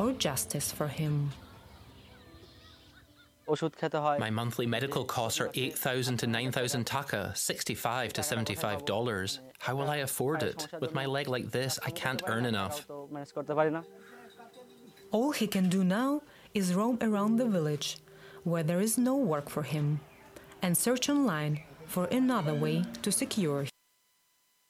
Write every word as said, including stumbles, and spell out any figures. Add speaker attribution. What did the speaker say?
Speaker 1: or justice for him.
Speaker 2: My monthly medical costs are eight thousand to nine thousand taka, sixty-five to seventy-five dollars. How will I afford it? With my leg like this, I can't earn enough.
Speaker 1: All he can do now is roam around the village, where there is no work for him, and search online for another way to secure